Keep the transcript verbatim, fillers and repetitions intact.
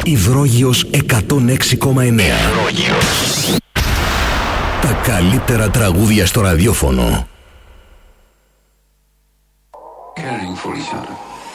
Υδρόγειος εκατόν έξι κόμμα εννέα. Τα καλύτερα τραγούδια στο ραδιόφωνο. Caring for each other.